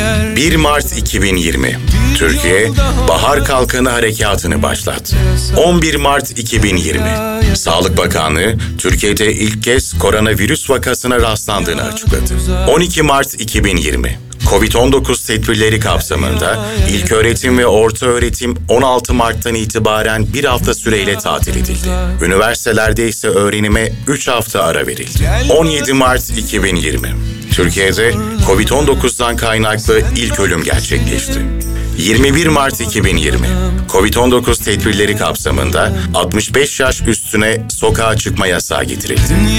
1 Mart 2020, Türkiye Bahar Kalkanı Harekatı'nı başlattı. 11 Mart 2020, Sağlık Bakanlığı Türkiye'de ilk kez koronavirüs vakasına rastlandığını açıkladı. 12 Mart 2020, Covid-19 tedbirleri kapsamında ilköğretim ve ortaöğretim 16 Mart'tan itibaren bir hafta süreyle tatil edildi. Üniversitelerde ise öğrenime 3 hafta ara verildi. 17 Mart 2020, Türkiye'de Covid-19'dan kaynaklı ilk ölüm gerçekleşti. 21 Mart 2020, Covid-19 tedbirleri kapsamında 65 yaş üstüne sokağa çıkma yasağı getirildi.